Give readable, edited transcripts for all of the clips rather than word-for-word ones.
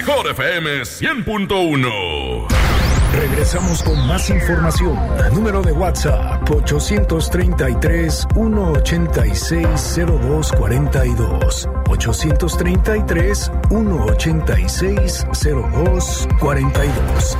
Mejor FM 100.1. Regresamos con más información. Número de WhatsApp 833-186-0242. 833-186-0242.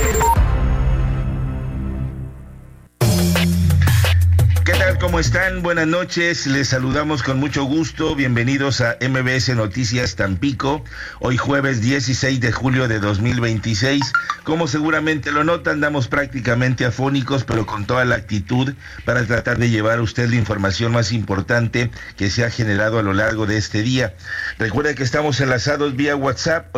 ¿Qué tal? ¿Cómo están? Buenas noches. Les saludamos con mucho gusto. Bienvenidos a MBS Noticias Tampico. Hoy jueves 16 de julio de 2026. Como seguramente lo notan, andamos prácticamente afónicos, pero con toda la actitud para tratar de llevar a usted la información más importante que se ha generado a lo largo de este día. Recuerda que estamos enlazados vía WhatsApp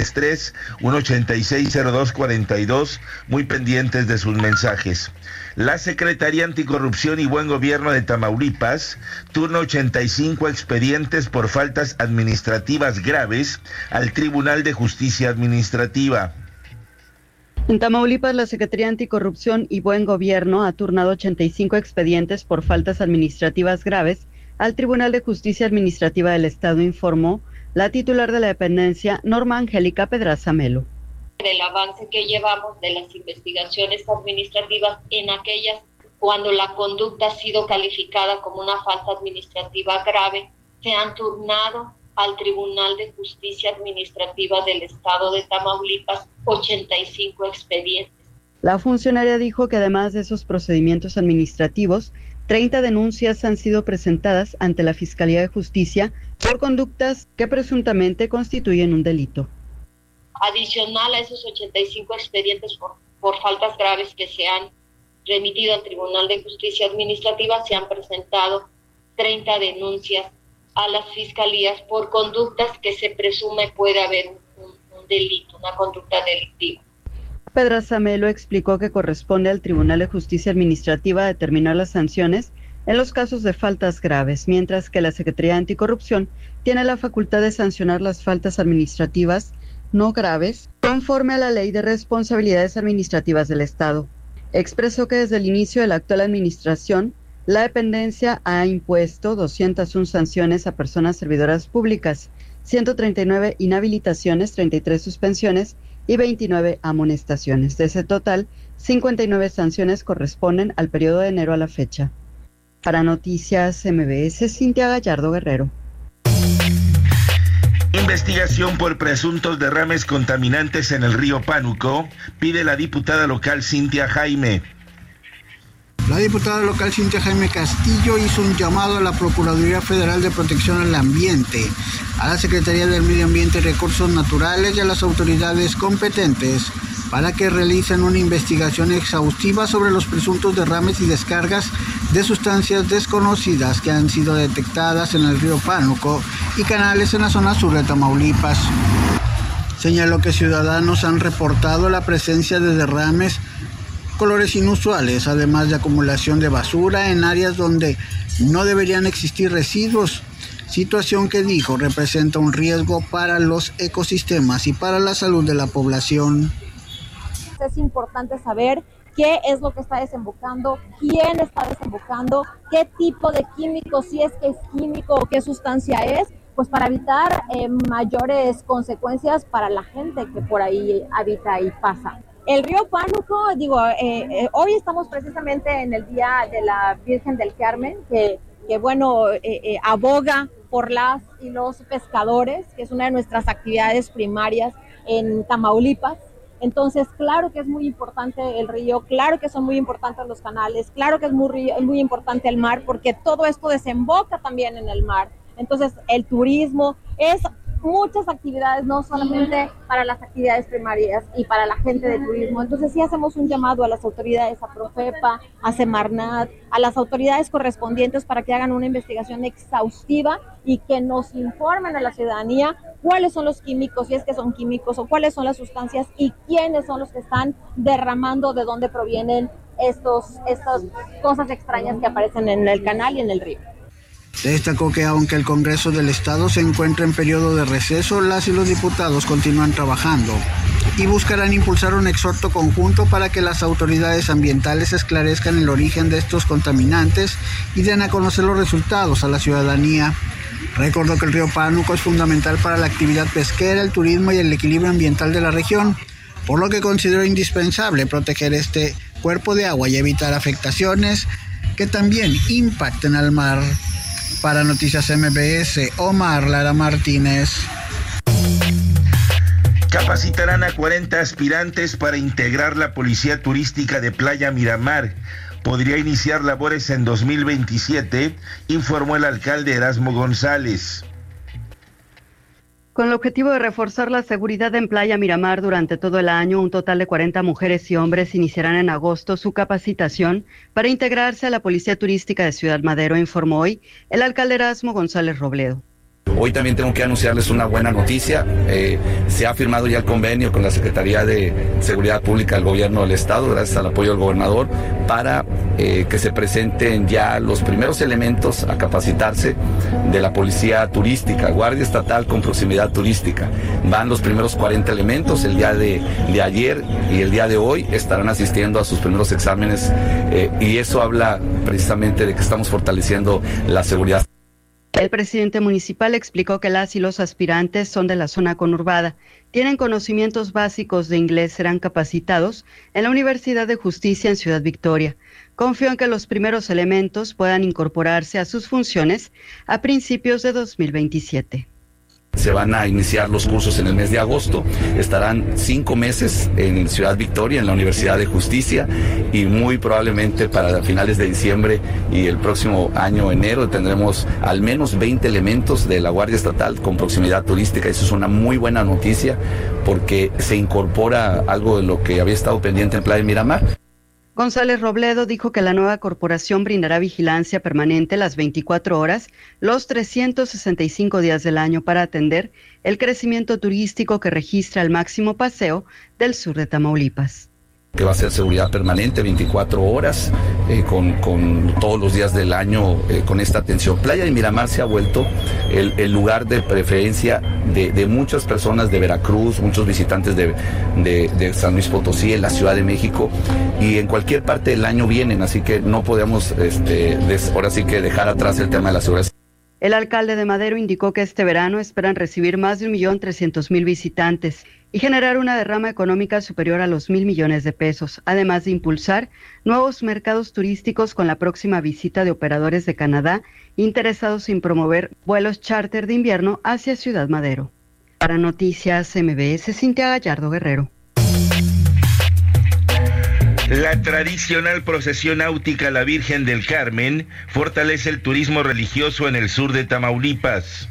833-186-0242, muy pendientes de sus mensajes. La Secretaría Anticorrupción y Buen Gobierno de Tamaulipas turna 85 expedientes por faltas administrativas graves al Tribunal de Justicia Administrativa. En Tamaulipas, la Secretaría Anticorrupción y Buen Gobierno ha turnado 85 expedientes por faltas administrativas graves al Tribunal de Justicia Administrativa del Estado, informó la titular de la dependencia, Norma Angélica Pedraza Melo. Del avance que llevamos de las investigaciones administrativas en aquellas cuando la conducta ha sido calificada como una falta administrativa grave, se han turnado al Tribunal de Justicia Administrativa del Estado de Tamaulipas 85 expedientes. La funcionaria dijo que además de esos procedimientos administrativos, 30 denuncias han sido presentadas ante la Fiscalía de Justicia por conductas que presuntamente constituyen un delito. Adicional a esos 85 expedientes por faltas graves que se han remitido al Tribunal de Justicia Administrativa, se han presentado 30 denuncias a las fiscalías por conductas que se presume puede haber un delito, una conducta delictiva. Pedraza Melo explicó que corresponde al Tribunal de Justicia Administrativa determinar las sanciones en los casos de faltas graves, mientras que la Secretaría Anticorrupción tiene la facultad de sancionar las faltas administrativas no graves, conforme a la Ley de Responsabilidades Administrativas del Estado. Expresó que desde el inicio de la actual administración, la dependencia ha impuesto 201 sanciones a personas servidoras públicas, 139 inhabilitaciones, 33 suspensiones y 29 amonestaciones. De ese total, 59 sanciones corresponden al periodo de enero a la fecha. Para Noticias MBS, Cintia Gallardo Guerrero. Investigación por presuntos derrames contaminantes en el río Pánuco, pide la diputada local Cintia Jaime. La diputada local Cintia Jaime Castillo hizo un llamado a la Procuraduría Federal de Protección al Ambiente, a la Secretaría del Medio Ambiente y Recursos Naturales y a las autoridades competentes para que realicen una investigación exhaustiva sobre los presuntos derrames y descargas de sustancias desconocidas que han sido detectadas en el río Pánuco y canales en la zona sur de Tamaulipas. Señaló que ciudadanos han reportado la presencia de derrames, colores inusuales, además de acumulación de basura en áreas donde no deberían existir residuos, situación que dijo representa un riesgo para los ecosistemas y para la salud de la población. Es importante saber qué es lo que está desembocando, quién está desembocando, qué tipo de químico, si es que es químico o qué sustancia es, pues para evitar mayores consecuencias para la gente que por ahí habita y pasa. El río Pánuco, hoy estamos precisamente en el Día de la Virgen del Carmen, que aboga por las y los pescadores, que es una de nuestras actividades primarias en Tamaulipas. Entonces, claro que es muy importante el río, claro que son muy importantes los canales, claro que es muy importante el mar, porque todo esto desemboca también en el mar. Entonces, el turismo es muchas actividades, no solamente para las actividades primarias y para la gente de turismo. Entonces sí hacemos un llamado a las autoridades, a Profepa, a Semarnat, a las autoridades correspondientes para que hagan una investigación exhaustiva y que nos informen a la ciudadanía cuáles son los químicos, si es que son químicos, o cuáles son las sustancias y quiénes son los que están derramando, de dónde provienen estas cosas extrañas que aparecen en el canal y en el río. Destacó que aunque el Congreso del Estado se encuentra en periodo de receso, las y los diputados continúan trabajando y buscarán impulsar un exhorto conjunto para que las autoridades ambientales esclarezcan el origen de estos contaminantes y den a conocer los resultados a la ciudadanía. Recordó que el río Pánuco es fundamental para la actividad pesquera, el turismo y el equilibrio ambiental de la región, por lo que consideró indispensable proteger este cuerpo de agua y evitar afectaciones que también impacten al mar. Para Noticias MBS, Omar Lara Martínez. Capacitarán a 40 aspirantes para integrar la Policía Turística de Playa Miramar. Podría iniciar labores en 2027, informó el alcalde Erasmo González. Con el objetivo de reforzar la seguridad en Playa Miramar durante todo el año, un total de 40 mujeres y hombres iniciarán en agosto su capacitación para integrarse a la Policía Turística de Ciudad Madero, informó hoy el alcalde Erasmo González Robledo. Hoy también tengo que anunciarles una buena noticia. Se ha firmado ya el convenio con la Secretaría de Seguridad Pública del Gobierno del Estado, gracias al apoyo del gobernador, para que se presenten ya los primeros elementos a capacitarse de la Policía Turística, Guardia Estatal con proximidad turística. Van los primeros 40 elementos, el día de ayer y el día de hoy estarán asistiendo a sus primeros exámenes y eso habla precisamente de que estamos fortaleciendo la seguridad. El presidente municipal explicó que las y los aspirantes son de la zona conurbada, tienen conocimientos básicos de inglés, serán capacitados en la Universidad de Justicia en Ciudad Victoria. Confió en que los primeros elementos puedan incorporarse a sus funciones a principios de 2027. Se van a iniciar los cursos en el mes de agosto, estarán 5 meses en Ciudad Victoria, en la Universidad de Justicia, y muy probablemente para finales de diciembre y el próximo año, enero, tendremos al menos 20 elementos de la Guardia Estatal con proximidad turística. Eso es una muy buena noticia porque se incorpora algo de lo que había estado pendiente en Playa Miramar. González Robledo dijo que la nueva corporación brindará vigilancia permanente las 24 horas, los 365 días del año para atender el crecimiento turístico que registra el máximo paseo del sur de Tamaulipas. Que va a ser seguridad permanente, 24 horas, con todos los días del año, con esta atención. Playa de Miramar se ha vuelto el lugar de preferencia de muchas personas de Veracruz, muchos visitantes de San Luis Potosí, en la Ciudad de México, y en cualquier parte del año vienen, así que no podemos ahora sí que dejar atrás el tema de la seguridad. El alcalde de Madero indicó que este verano esperan recibir más de 1.300.000 visitantes y generar una derrama económica superior a los 1.000 millones de pesos, además de impulsar nuevos mercados turísticos con la próxima visita de operadores de Canadá interesados en promover vuelos charter de invierno hacia Ciudad Madero. Para Noticias MBS, Cintia Gallardo Guerrero. La tradicional procesión náutica La Virgen del Carmen fortalece el turismo religioso en el sur de Tamaulipas.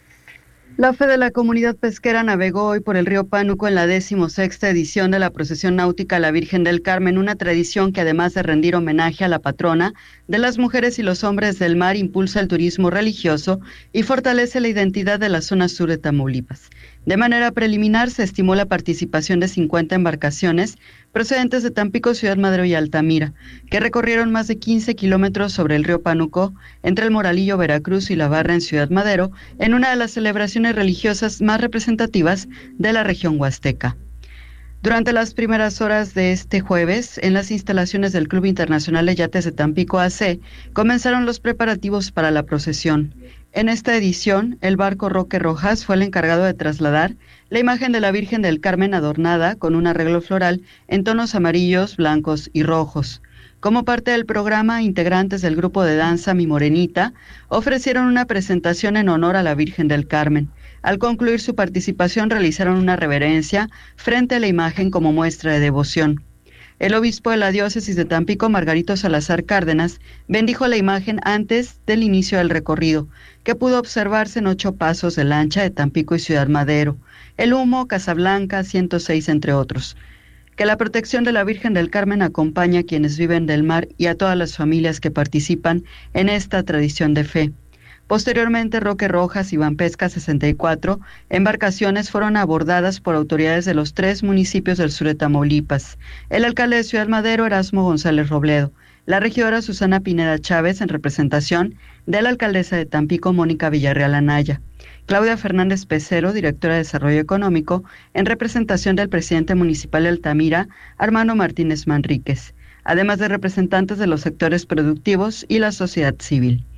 La fe de la comunidad pesquera navegó hoy por el río Pánuco en la 16ª edición de la procesión náutica La Virgen del Carmen, una tradición que además de rendir homenaje a la patrona de las mujeres y los hombres del mar, impulsa el turismo religioso y fortalece la identidad de la zona sur de Tamaulipas. De manera preliminar, se estimó la participación de 50 embarcaciones procedentes de Tampico, Ciudad Madero y Altamira, que recorrieron más de 15 kilómetros sobre el río Pánuco, entre el Moralillo, Veracruz y La Barra en Ciudad Madero, en una de las celebraciones religiosas más representativas de la región huasteca. Durante las primeras horas de este jueves, en las instalaciones del Club Internacional de Yates de Tampico AC, comenzaron los preparativos para la procesión. En esta edición, el barco Roque Rojas fue el encargado de trasladar la imagen de la Virgen del Carmen adornada con un arreglo floral en tonos amarillos, blancos y rojos. Como parte del programa, integrantes del grupo de danza Mi Morenita ofrecieron una presentación en honor a la Virgen del Carmen. Al concluir su participación, realizaron una reverencia frente a la imagen como muestra de devoción. El obispo de la diócesis de Tampico, Margarito Salazar Cárdenas, bendijo la imagen antes del inicio del recorrido, que pudo observarse en 8 pasos de lancha de Tampico y Ciudad Madero, El Humo, Casablanca, 106, entre otros. Que la protección de la Virgen del Carmen acompañe a quienes viven del mar y a todas las familias que participan en esta tradición de fe. Posteriormente, Roque Rojas y Banpesca 64 embarcaciones fueron abordadas por autoridades de los 3 municipios del sur de Tamaulipas. El alcalde de Ciudad Madero, Erasmo González Robledo, la regidora Susana Pineda Chávez, en representación de la alcaldesa de Tampico, Mónica Villarreal Anaya, Claudia Fernández Pecero, directora de Desarrollo Económico, en representación del presidente municipal de Altamira, Armando Martínez Manríquez, además de representantes de los sectores productivos y la sociedad civil.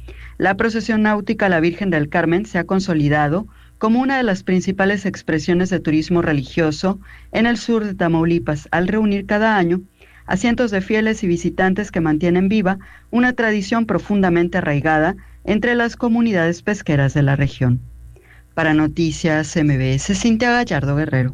La procesión náutica a la Virgen del Carmen se ha consolidado como una de las principales expresiones de turismo religioso en el sur de Tamaulipas, al reunir cada año a cientos de fieles y visitantes que mantienen viva una tradición profundamente arraigada entre las comunidades pesqueras de la región. Para Noticias MBS, Cintia Gallardo Guerrero.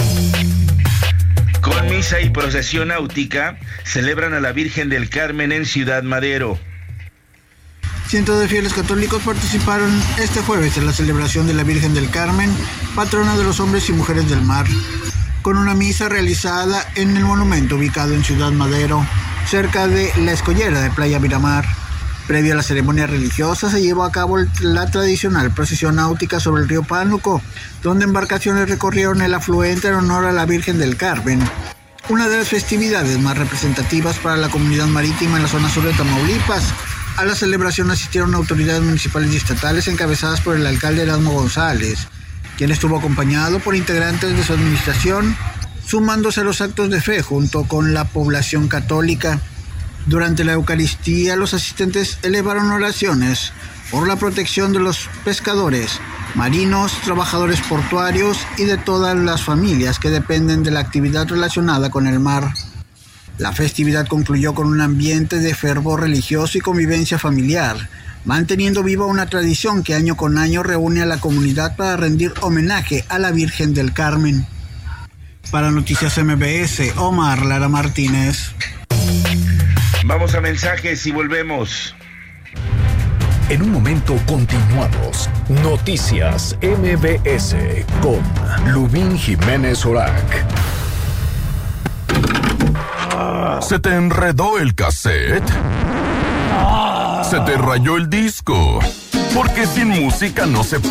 Con misa y procesión náutica celebran a la Virgen del Carmen en Ciudad Madero. Cientos de fieles católicos participaron este jueves en la celebración de la Virgen del Carmen, patrona de los hombres y mujeres del mar, con una misa realizada en el monumento ubicado en Ciudad Madero, cerca de la escollera de Playa Miramar. Previo a la ceremonia religiosa se llevó a cabo la tradicional procesión náutica sobre el río Pánuco, donde embarcaciones recorrieron el afluente en honor a la Virgen del Carmen, una de las festividades más representativas para la comunidad marítima en la zona sur de Tamaulipas. A la celebración asistieron autoridades municipales y estatales encabezadas por el alcalde Erasmo González, quien estuvo acompañado por integrantes de su administración, sumándose a los actos de fe junto con la población católica. Durante la Eucaristía, los asistentes elevaron oraciones por la protección de los pescadores, marinos, trabajadores portuarios y de todas las familias que dependen de la actividad relacionada con el mar. La festividad concluyó con un ambiente de fervor religioso y convivencia familiar, manteniendo viva una tradición que año con año reúne a la comunidad para rendir homenaje a la Virgen del Carmen. Para Noticias MBS, Omar Lara Martínez. Vamos a mensajes y volvemos. En un momento continuamos. Noticias MBS con Lubín Jiménez Orac. ¿Se te enredó el cassette? ¿Se te rayó el disco? Porque sin música no se